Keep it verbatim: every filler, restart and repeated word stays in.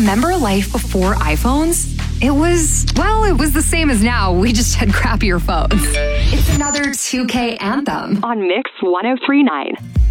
remember life before iPhones? It was, well, it was the same as now. We just had crappier phones. It's another two K anthem on Mix one oh three point nine.